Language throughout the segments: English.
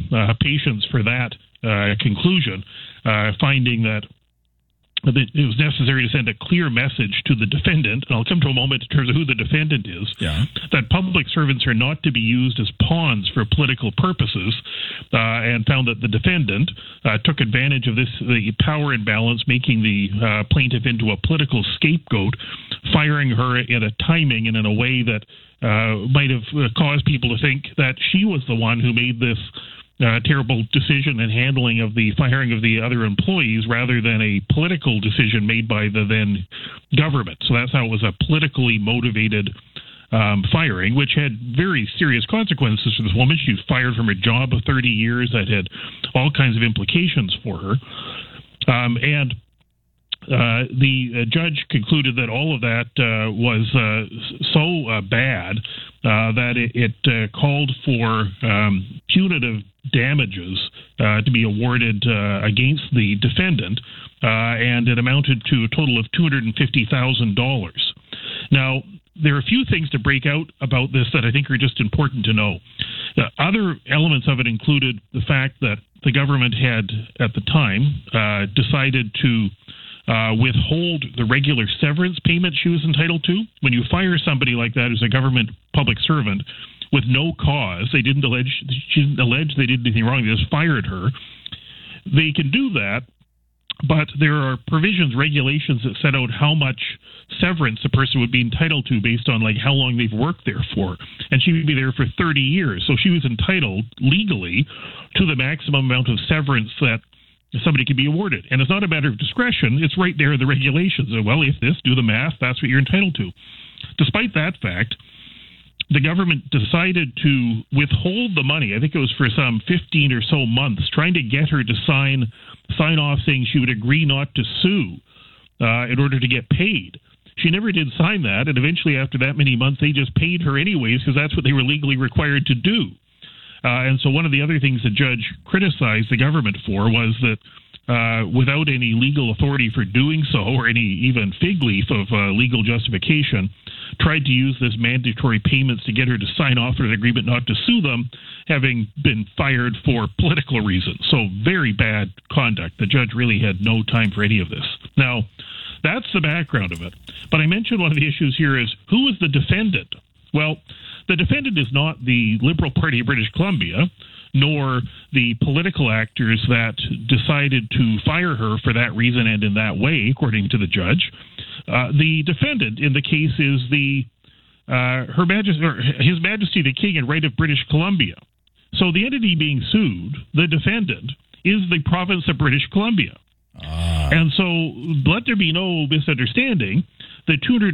patience for that conclusion, finding that it was necessary to send a clear message to the defendant, and I'll come to a moment in terms of who the defendant is, that public servants are not to be used as pawns for political purposes, and found that the defendant took advantage of the power imbalance, making the plaintiff into a political scapegoat, firing her in a timing and in a way that might have caused people to think that she was the one who made this terrible decision and handling of the firing of the other employees rather than a political decision made by the then government. So that's how it was a politically motivated firing, which had very serious consequences for this woman. She was fired from her job of 30 years. That had all kinds of implications for her. The judge concluded that all of that was so bad that it called for punitive damages to be awarded against the defendant, and it amounted to a total of $250,000. Now, there are a few things to break out about this that I think are just important to know. Other elements of it included the fact that the government had, at the time, decided to withhold the regular severance payment she was entitled to. When you fire somebody like that as a government public servant with no cause, she didn't allege they did anything wrong, they just fired her. They can do that, but there are provisions, regulations that set out how much severance a person would be entitled to based on like how long they've worked there for. And she would be there for 30 years. So she was entitled legally to the maximum amount of severance that somebody can be awarded. And it's not a matter of discretion. It's right there in the regulations. Well, if this, do the math, that's what you're entitled to. Despite that fact, the government decided to withhold the money. I think it was for some 15 or so months, trying to get her to sign off saying she would agree not to sue in order to get paid. She never did sign that, and eventually after that many months, they just paid her anyways because that's what they were legally required to do. And so one of the other things the judge criticized the government for was that without any legal authority for doing so, or any even fig leaf of legal justification, tried to use this mandatory payments to get her to sign off on an agreement not to sue them, having been fired for political reasons. So very bad conduct. The judge really had no time for any of this. Now, that's the background of it. But I mentioned one of the issues here is, who is the defendant? Well, the defendant is not the Liberal Party of British Columbia, nor the political actors that decided to fire her for that reason and in that way, according to the judge. The defendant in the case is His Majesty the King and Right of British Columbia. So the entity being sued, the defendant, is the province of British Columbia. And so let there be no misunderstanding. The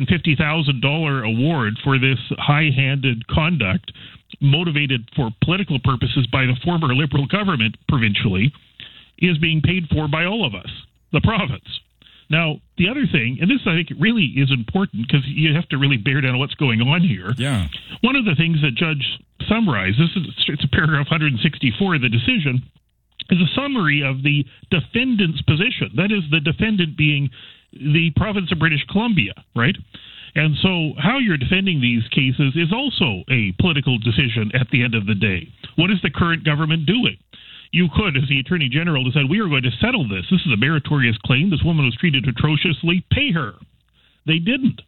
$250,000 award for this high-handed conduct motivated for political purposes by the former Liberal government provincially is being paid for by all of us, the province. Now, the other thing, and this I think really is important because you have to really bear down what's going on here. Yeah. One of the things that Judge summarized, it's paragraph 164 of the decision, is a summary of the defendant's position. That is, the defendant being the province of British Columbia, right? And so how you're defending these cases is also a political decision at the end of the day. What is the current government doing? You could, as the Attorney General, decide, we are going to settle this. This is a meritorious claim. This woman was treated atrociously. Pay her. They didn't.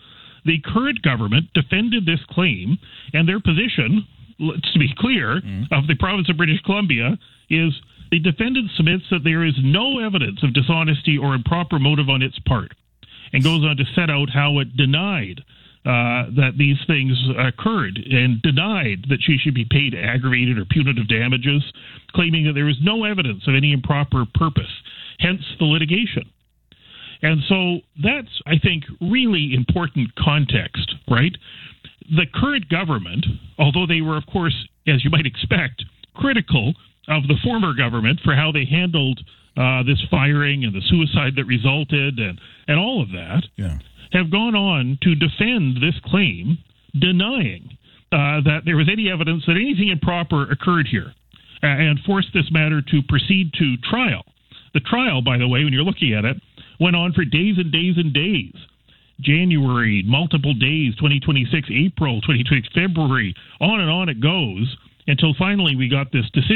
The current government defended this claim, and their position, let's be clear, of the province of British Columbia is the defendant submits that there is no evidence of dishonesty or improper motive on its part, and goes on to set out how it denied that these things occurred and denied that she should be paid aggravated or punitive damages, claiming that there is no evidence of any improper purpose, hence the litigation. And so that's, I think, really important context, right? The current government, although they were, of course, as you might expect, critical of the former government for how they handled this firing and the suicide that resulted and all of that, have gone on to defend this claim, denying that there was any evidence that anything improper occurred here, and forced this matter to proceed to trial. The trial, by the way, when you're looking at it, went on for days and days and days. January, multiple days, 2026, April, 2026, February, on and on it goes, until finally we got this decision.